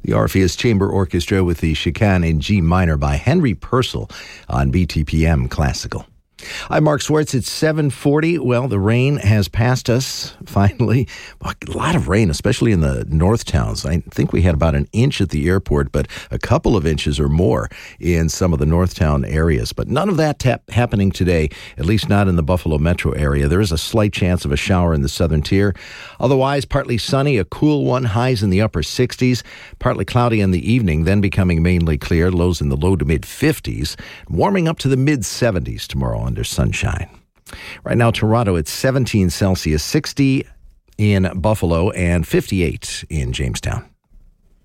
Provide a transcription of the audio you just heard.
The Orpheus Chamber Orchestra with the Chicane in G minor by Henry Purcell on BTPM Classical. I'm Mark Swartz. It's 7:40. Well, the rain has passed us, finally. A lot of rain, especially in the north towns. I think we had about an inch at the airport, but a couple of inches or more in some of the north town areas. But none of that happening today, at least not in the Buffalo metro area. There is a slight chance of a shower in the southern tier. Otherwise, partly sunny, a cool one, highs in the upper 60s. Partly cloudy in the evening, then becoming mainly clear, lows in the low to mid 50s. Warming up to the mid 70s tomorrow under sunshine. Right now, Toronto, it's 17 Celsius, 60 in Buffalo, and 58 in Jamestown.